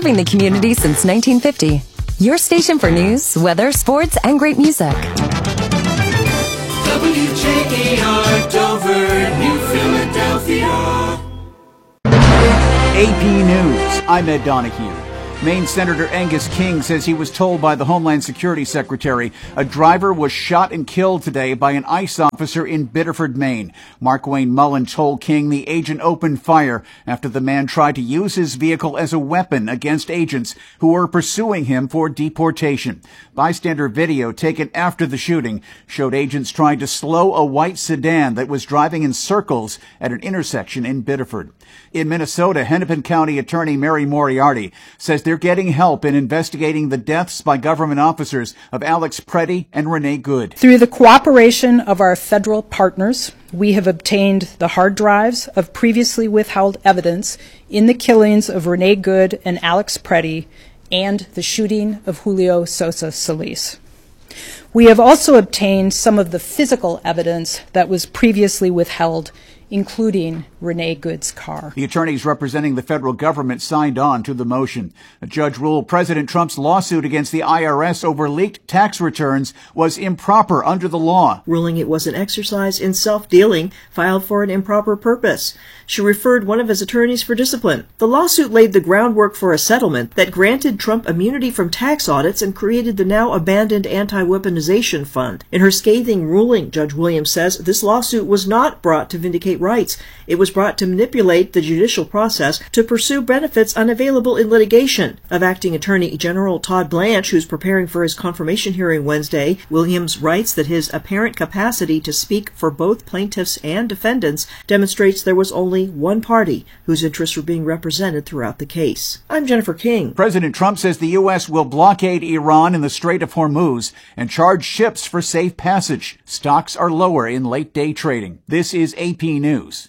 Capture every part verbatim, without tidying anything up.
serving the community since nineteen fifty. Your station for news, weather, sports, and great music. W J E R Dover, New Philadelphia. A P News, I'm Ed Donahue. Maine Senator Angus King says he was told by the Homeland Security Secretary a driver was shot and killed today by an ICE officer in Biddeford, Maine. Mark Wayne Mullen told King the agent opened fire after the man tried to use his vehicle as a weapon against agents who were pursuing him for deportation. Bystander video taken after the shooting showed agents trying to slow a white sedan that was driving in circles at an intersection in Biddeford. In Minnesota, Hennepin County Attorney Mary Moriarty says they're getting help in investigating the deaths by government officers of Alex Preddy and Renee Good. Through the cooperation of our federal partners, we have obtained the hard drives of previously withheld evidence in the killings of Renee Good and Alex Preddy and the shooting of Julio Sosa Solis. We have also obtained some of the physical evidence that was previously withheld, including Renee Good's car. The attorneys representing the federal government signed on to the motion. A judge ruled President Trump's lawsuit against the I R S over leaked tax returns was improper under the law, ruling it was an exercise in self-dealing filed for an improper purpose. She referred one of his attorneys for discipline. The lawsuit laid the groundwork for a settlement that granted Trump immunity from tax audits and created the now abandoned anti-weaponization fund. In her scathing ruling, Judge Williams says this lawsuit was not brought to vindicate rights. It was brought to manipulate the judicial process to pursue benefits unavailable in litigation. Of Acting Attorney General Todd Blanche, who's preparing for his confirmation hearing Wednesday, Williams writes that his apparent capacity to speak for both plaintiffs and defendants demonstrates there was only one party whose interests were being represented throughout the case. I'm Jennifer King. President Trump says the U S will blockade Iran in the Strait of Hormuz and charge ships for safe passage. Stocks are lower in late-day trading. This is A P News.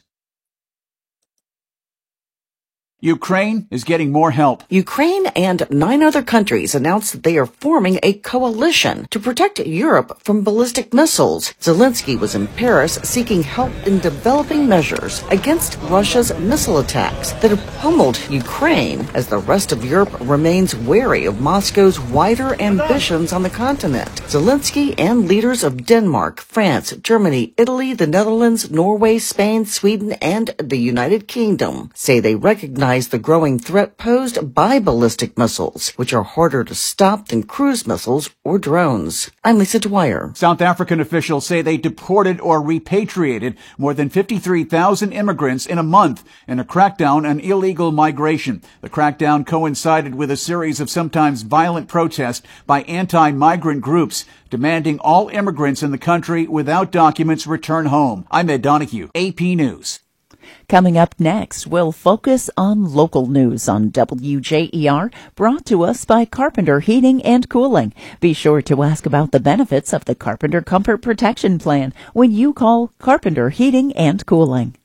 Ukraine is getting more help. Ukraine and nine other countries announced that they are forming a coalition to protect Europe from ballistic missiles. Zelensky was in Paris seeking help in developing measures against Russia's missile attacks that have pummeled Ukraine as the rest of Europe remains wary of Moscow's wider ambitions on the continent. Zelensky and leaders of Denmark, France, Germany, Italy, the Netherlands, Norway, Spain, Sweden, and the United Kingdom say they recognize the growing threat posed by ballistic missiles, which are harder to stop than cruise missiles or drones. I'm Lisa Dwyer. South African officials say they deported or repatriated more than fifty-three thousand immigrants in a month in a crackdown on illegal migration. The crackdown coincided with a series of sometimes violent protests by anti-migrant groups demanding all immigrants in the country without documents return home. I'm Ed Donahue, A P News. Coming up next, we'll focus on local news on W J E R, brought to us by Carpenter Heating and Cooling. Be sure to ask about the benefits of the Carpenter Comfort Protection Plan when you call Carpenter Heating and Cooling.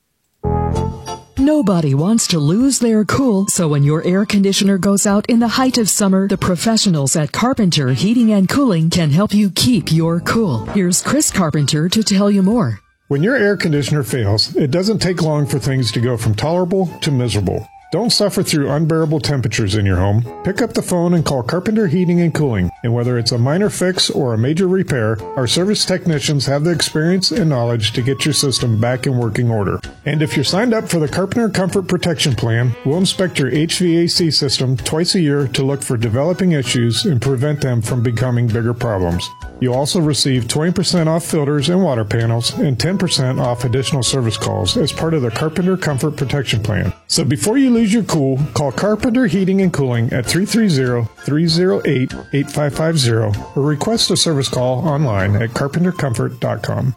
Nobody wants to lose their cool, so when your air conditioner goes out in the height of summer, the professionals at Carpenter Heating and Cooling can help you keep your cool. Here's Chris Carpenter to tell you more. When your air conditioner fails, it doesn't take long for things to go from tolerable to miserable. Don't suffer through unbearable temperatures in your home. Pick up the phone and call Carpenter Heating and Cooling. And whether it's a minor fix or a major repair, our service technicians have the experience and knowledge to get your system back in working order. And if you're signed up for the Carpenter Comfort Protection Plan, we'll inspect your H V A C system twice a year to look for developing issues and prevent them from becoming bigger problems. You'll also receive twenty percent off filters and water panels and ten percent off additional service calls as part of the Carpenter Comfort Protection Plan. So before you lose your cool, call Carpenter Heating and Cooling at three three zero, three zero eight, eight five five zero or request a service call online at carpenter comfort dot com.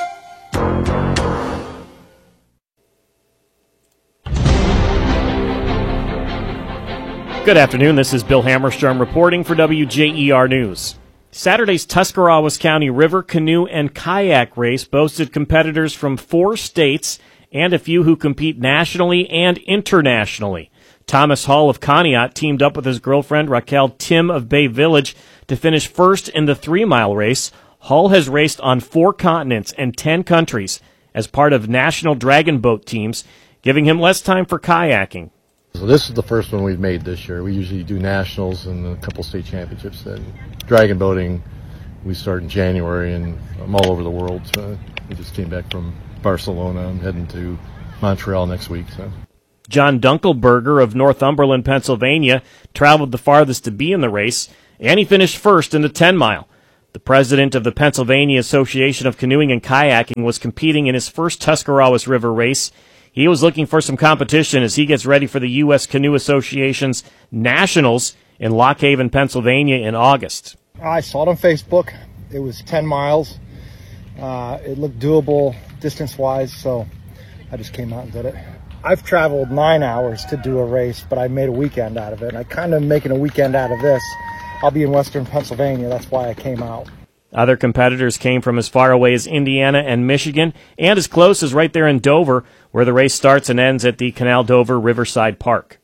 Good afternoon. This is Bill Hammerstrom reporting for W J E R News. Saturday's Tuscarawas County River Canoe and Kayak Race boasted competitors from four states and a few who compete nationally and internationally. Thomas Hall of Conneaut teamed up with his girlfriend Raquel Tim of Bay Village to finish first in the three-mile race. Hall has raced on four continents and ten countries as part of national dragon boat teams, giving him less time for kayaking. So this is the first one we've made this year. We usually do nationals and a couple state championships. And dragon boating, we start in January, and I'm all over the world. So we just came back from Barcelona. I'm heading to Montreal next week. So. John Dunkelberger of Northumberland, Pennsylvania, traveled the farthest to be in the race, and he finished first in the ten mile. The president of the Pennsylvania Association of Canoeing and Kayaking was competing in his first Tuscarawas River race. He was looking for some competition as he gets ready for the U S Canoe Association's Nationals in Lock Haven, Pennsylvania in August. I saw it on Facebook. It was ten miles. Uh, it looked doable distance-wise, so I just came out and did it. I've traveled nine hours to do a race, but I made a weekend out of it. And I kind of making a weekend out of this. I'll be in western Pennsylvania. That's why I came out. Other competitors came from as far away as Indiana and Michigan, and as close as right there in Dover, where the race starts and ends at the Canal Dover Riverside Park.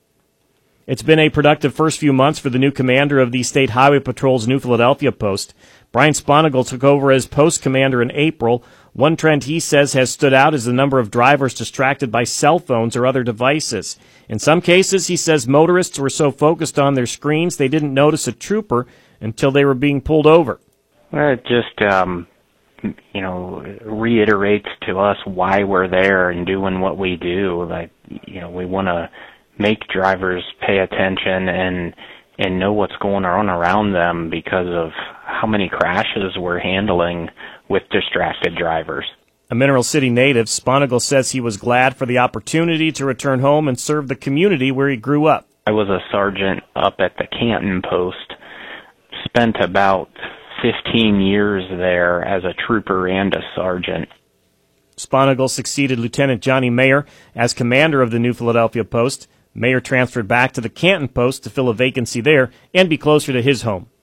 It's been a productive first few months for the new commander of the State Highway Patrol's New Philadelphia post. Brian Sponigal took over as post commander in April. One trend he says has stood out is the number of drivers distracted by cell phones or other devices. In some cases, he says motorists were so focused on their screens they didn't notice a trooper until they were being pulled over. Well, it just, um, you know, reiterates to us why we're there and doing what we do. Like, you know, we want to make drivers pay attention and and know what's going on around them because of how many crashes we're handling with distracted drivers. A Mineral City native, Sponigal says he was glad for the opportunity to return home and serve the community where he grew up. I was a sergeant up at the Canton post, spent about fifteen years there as a trooper and a sergeant. Sponigal succeeded Lieutenant Johnny Mayer as commander of the New Philadelphia post. Mayer transferred back to the Canton post to fill a vacancy there and be closer to his home.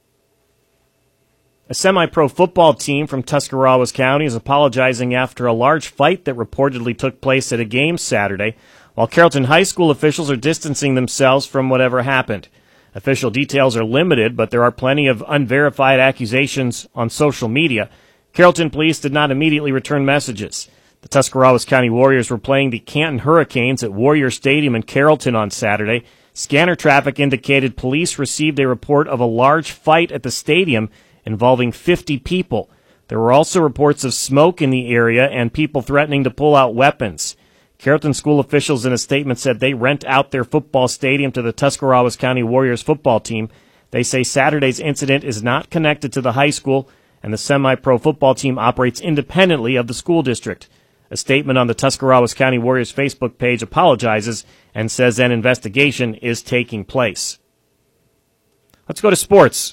A semi-pro football team from Tuscarawas County is apologizing after a large fight that reportedly took place at a game Saturday, while Carrollton High School officials are distancing themselves from whatever happened. Official details are limited, but there are plenty of unverified accusations on social media. Carrollton police did not immediately return messages. The Tuscarawas County Warriors were playing the Canton Hurricanes at Warrior Stadium in Carrollton on Saturday. Scanner traffic indicated police received a report of a large fight at the stadium involving fifty people. There were also reports of smoke in the area and people threatening to pull out weapons. Carrollton school officials in a statement said they rent out their football stadium to the Tuscarawas County Warriors football team. They say Saturday's incident is not connected to the high school, and the semi-pro football team operates independently of the school district. A statement on the Tuscarawas County Warriors Facebook page apologizes and says an investigation is taking place. Let's go to sports.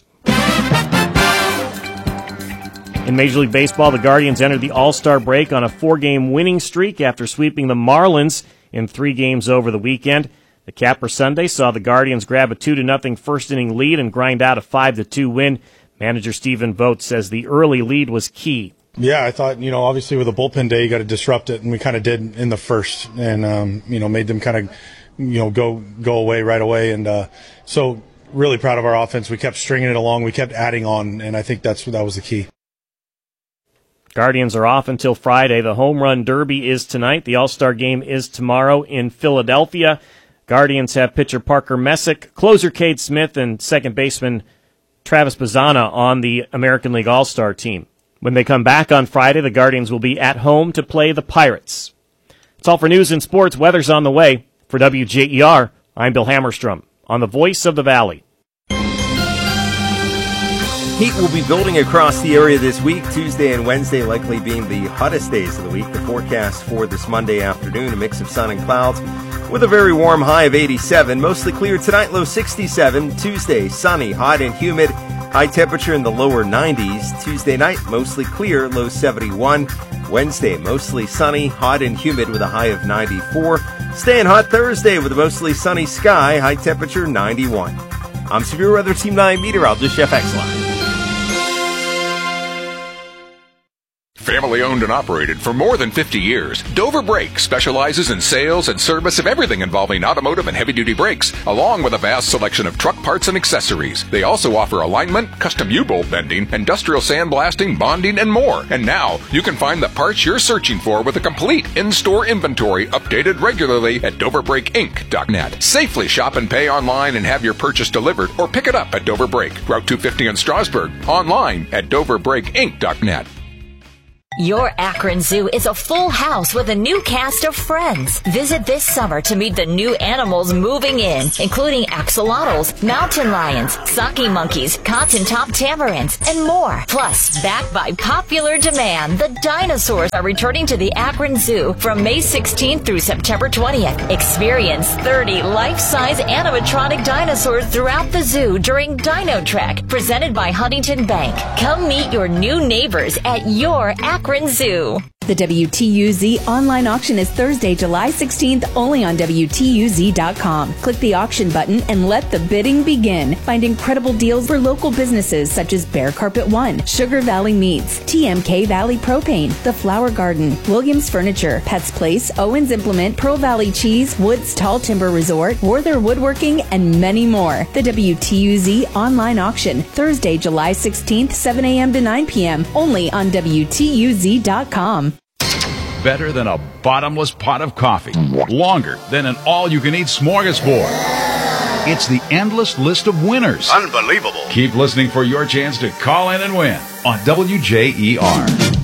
In Major League Baseball, the Guardians entered the All-Star break on a four-game winning streak after sweeping the Marlins in three games over the weekend. The capper Sunday saw the Guardians grab a two to nothing first-inning lead and grind out a five to two win. Manager Stephen Vogt says the early lead was key. Yeah, I thought, you know, obviously with a bullpen day, you got to disrupt it, and we kind of did in the first, and, um, you know, made them kind of, you know, go go away right away. And uh, so really proud of our offense. We kept stringing it along. We kept adding on, and I think that's that was the key. Guardians are off until Friday. The Home Run Derby is tonight. The All-Star Game is tomorrow in Philadelphia. Guardians have pitcher Parker Messick, closer Cade Smith, and second baseman Travis Bazzana on the American League All-Star team. When they come back on Friday, the Guardians will be at home to play the Pirates. That's all for news and sports. Weather's on the way. For W J E R, I'm Bill Hammerstrom on the Voice of the Valley. Heat will be building across the area this week, Tuesday and Wednesday likely being the hottest days of the week. The forecast for this Monday afternoon, a mix of sun and clouds with a very warm high of eighty-seven. Mostly clear tonight, low sixty-seven. Tuesday, sunny, hot and humid. High temperature in the lower nineties. Tuesday night, mostly clear, low seventy-one. Wednesday, mostly sunny, hot and humid with a high of ninety-four. Staying hot Thursday with a mostly sunny sky, high temperature ninety-one. I'm Severe Weather Team nine meteorologist Jeff Exline. Family owned and operated for more than fifty years, Dover Brake specializes in sales and service of everything involving automotive and heavy-duty brakes, along with a vast selection of truck parts and accessories. They also offer alignment, custom U-bolt bending, industrial sandblasting, bonding, and more. And now, you can find the parts you're searching for with a complete in-store inventory updated regularly at dover brake inc dot net. Safely shop and pay online and have your purchase delivered, or pick it up at Dover Brake, Route two fifty in Strasburg, online at dover brake inc dot net. Your Akron Zoo is a full house with a new cast of friends. Visit this summer to meet the new animals moving in, including axolotls, mountain lions, saki monkeys, cotton-top tamarins, and more. Plus, backed by popular demand, the dinosaurs are returning to the Akron Zoo from May sixteenth through September twentieth. Experience thirty life-size animatronic dinosaurs throughout the zoo during Dino Trek, presented by Huntington Bank. Come meet your new neighbors at your Akron Akron Zoo. The W T U Z online auction is Thursday, July sixteenth, only on W T U Z dot com. Click the auction button and let the bidding begin. Find incredible deals for local businesses such as Bear Carpet One, Sugar Valley Meats, T M K Valley Propane, The Flower Garden, Williams Furniture, Pets Place, Owens Implement, Pearl Valley Cheese, Woods Tall Timber Resort, Werther Woodworking, and many more. The W T U Z online auction, Thursday, July sixteenth, seven a.m. to nine p.m., only on W T U Z dot com. Better than a bottomless pot of coffee. Longer than an all-you-can-eat smorgasbord. It's the endless list of winners. Unbelievable. Keep listening for your chance to call in and win on W J E R.